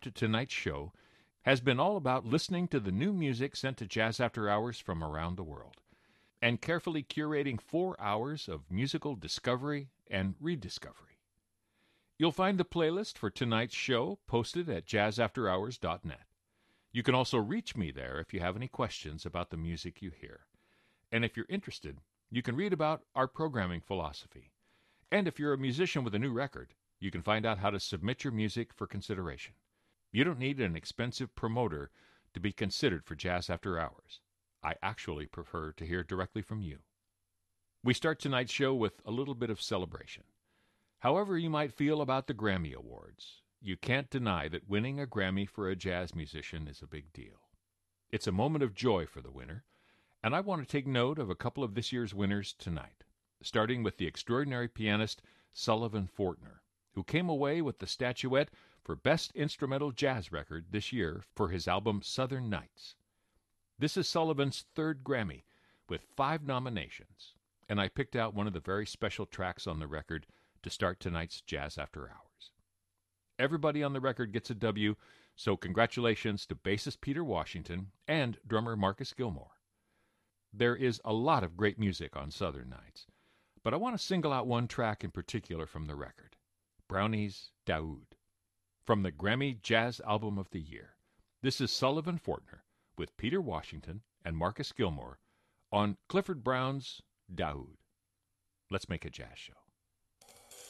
to tonight's show has been all about listening to the new music sent to Jazz After Hours from around the world, and carefully curating 4 hours of musical discovery and rediscovery. You'll find the playlist for tonight's show posted at jazzafterhours.net. You can also reach me there if you have any questions about the music you hear. And if you're interested, you can read about our programming philosophy. And if you're a musician with a new record, you can find out how to submit your music for consideration. You don't need an expensive promoter to be considered for Jazz After Hours. I actually prefer to hear directly from you. We start tonight's show with a little bit of celebration. However you might feel about the Grammy Awards, you can't deny that winning a Grammy for a jazz musician is a big deal. It's a moment of joy for the winner, and I want to take note of a couple of this year's winners tonight, starting with the extraordinary pianist Sullivan Fortner, who came away with the statuette for Best Instrumental Jazz Record this year for his album Southern Nights. This is Sullivan's third Grammy, with 5 nominations, and I picked out one of the very special tracks on the record to start tonight's Jazz After Hours. Everybody on the record gets a W, so congratulations to bassist Peter Washington and drummer Marcus Gilmore. There is a lot of great music on Southern Nights, but I want to single out one track in particular from the record, Brownie's Daoud. From the Grammy Jazz Album of the Year, this is Sullivan Fortner with Peter Washington and Marcus Gilmore on Clifford Brown's Daoud. Let's make a jazz show.